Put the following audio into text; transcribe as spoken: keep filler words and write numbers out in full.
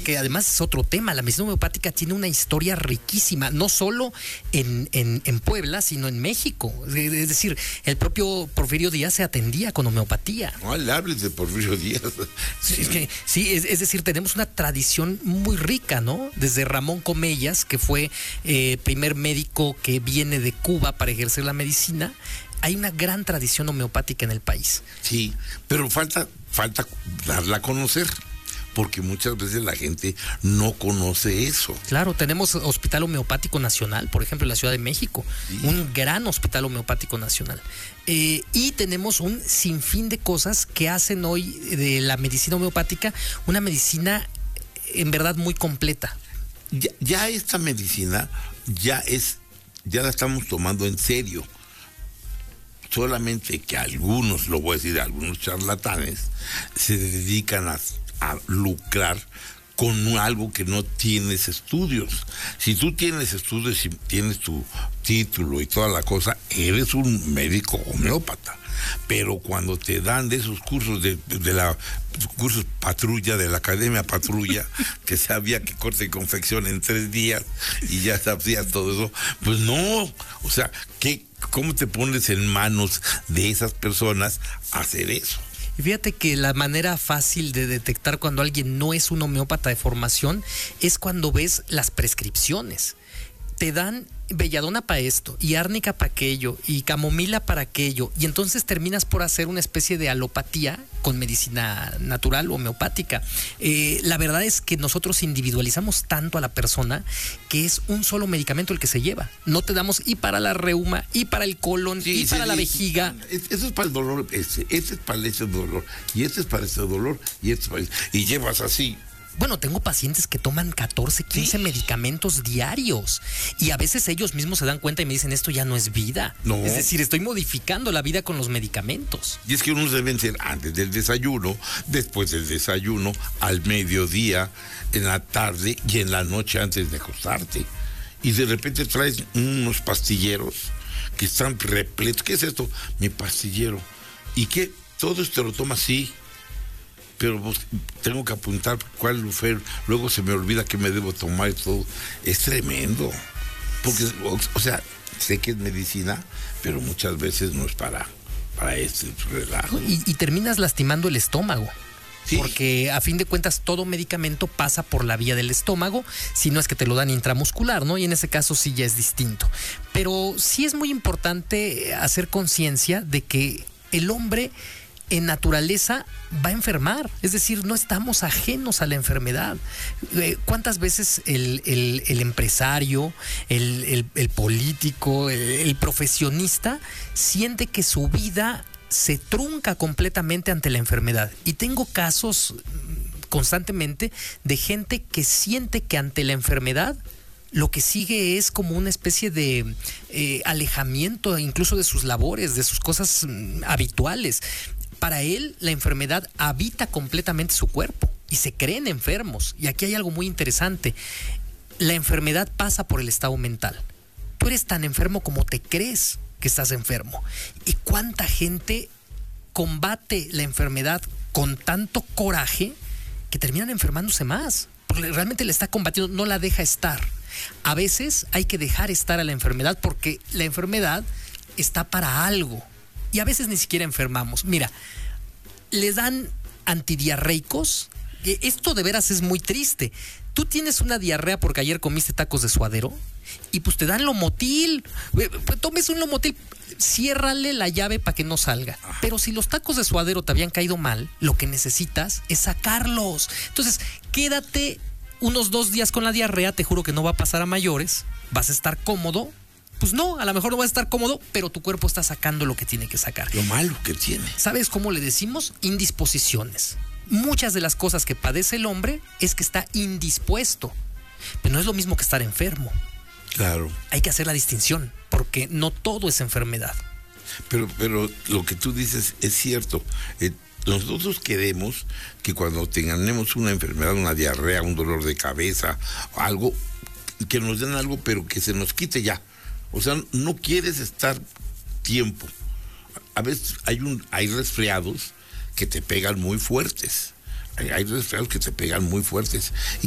porque además es otro tema. La medicina homeopática tiene una historia riquísima, no solo en, en, en Puebla, sino en México. Es decir, el propio Porfirio Díaz se atendía con homeopatía. No le hables de Porfirio Díaz. Sí, es, que, sí es, es decir, tenemos una tradición muy rica, ¿no? Desde Ramón Comellas, que fue eh, primer médico que viene de Cuba para ejercer la medicina. Hay una gran tradición homeopática en el país. Sí, pero falta, falta darla a conocer, porque muchas veces la gente no conoce eso. Claro, tenemos Hospital Homeopático Nacional, por ejemplo, en la Ciudad de México, sí. Un gran Hospital Homeopático Nacional. Eh, y tenemos un sinfín de cosas que hacen hoy de la medicina homeopática una medicina en verdad muy completa. Ya, ya esta medicina ya es, ya la estamos tomando en serio. Solamente que algunos, lo voy a decir, algunos charlatanes, se dedican a, a lucrar con algo que no tienes estudios. Si tú tienes estudios y tienes tu título y toda la cosa, eres un médico homeópata. Pero cuando te dan de esos cursos de, de la cursos patrulla, de la Academia Patrulla, que sabía que corte y confección en tres días y ya sabías todo eso, pues no, o sea, ¿qué, ¿cómo te pones en manos de esas personas a hacer eso? Y fíjate que la manera fácil de detectar cuando alguien no es un homeópata de formación es cuando ves las prescripciones. Te dan belladona para esto, y árnica para aquello, y camomila para aquello, y entonces terminas por hacer una especie de alopatía con medicina natural homeopática. Eh, la verdad es que nosotros individualizamos tanto a la persona que es un solo medicamento el que se lleva. No te damos y para la reuma, y para el colon, sí, y sí, para sí, la vejiga. Eso es para el dolor, ese, ese es para ese dolor, y este es para ese dolor, y este es para ese, y llevas así. Bueno, tengo pacientes que toman catorce, quince sí. medicamentos diarios y a veces ellos mismos se dan cuenta y me dicen, esto ya no es vida. No. Es decir, estoy modificando la vida con los medicamentos. Y es que unos deben ser antes del desayuno, después del desayuno, al mediodía, en la tarde y en la noche antes de acostarte. Y de repente traes unos pastilleros que están repletos. ¿Qué es esto? Mi pastillero. ¿Y qué? Todo esto lo toma así. Pero pues, tengo que apuntar cuál fue, luego se me olvida que me debo tomar y todo. Es tremendo. Porque, o, o sea, sé que es medicina, pero muchas veces no es para, para este relajo. Y, y terminas lastimando el estómago. Sí. Porque a fin de cuentas todo medicamento pasa por la vía del estómago, si no es que te lo dan intramuscular, ¿no? Y en ese caso sí ya es distinto. Pero sí es muy importante hacer conciencia de que el hombre en naturaleza va a enfermar, es decir, no estamos ajenos a la enfermedad. ¿Cuántas veces el, el, el empresario, el, el, el político, el, el profesionista siente que su vida se trunca completamente ante la enfermedad? Y tengo casos constantemente de gente que siente que ante la enfermedad lo que sigue es como una especie de eh, alejamiento incluso de sus labores, de sus cosas mm, habituales. Para él, la enfermedad habita completamente su cuerpo y se creen enfermos. Y aquí hay algo muy interesante. La enfermedad pasa por el estado mental. Tú eres tan enfermo como te crees que estás enfermo. ¿Y cuánta gente combate la enfermedad con tanto coraje que terminan enfermándose más? Porque realmente la está combatiendo, no la deja estar. A veces hay que dejar estar a la enfermedad porque la enfermedad está para algo. Y a veces ni siquiera enfermamos. Mira, les dan antidiarreicos. Esto de veras es muy triste. Tú tienes una diarrea porque ayer comiste tacos de suadero y pues te dan Lomotil. Tomes un Lomotil, ciérrale la llave para que no salga. Pero si los tacos de suadero te habían caído mal, lo que necesitas es sacarlos. Entonces, quédate unos dos días con la diarrea. Te juro que no va a pasar a mayores. Vas a estar cómodo. Pues no, a lo mejor no va a estar cómodo, pero tu cuerpo está sacando lo que tiene que sacar. Lo malo que tiene. ¿Sabes cómo le decimos? Indisposiciones. Muchas de las cosas que padece el hombre es que está indispuesto. Pero no es lo mismo que estar enfermo. Claro. Hay que hacer la distinción, porque no todo es enfermedad. Pero, pero lo que tú dices es cierto. Eh, nosotros queremos que cuando tengamos una enfermedad, una diarrea, un dolor de cabeza, algo, que nos den algo, pero que se nos quite ya. O sea, no quieres estar tiempo. A veces hay un, hay resfriados que te pegan muy fuertes. Hay, hay resfriados que te pegan muy fuertes.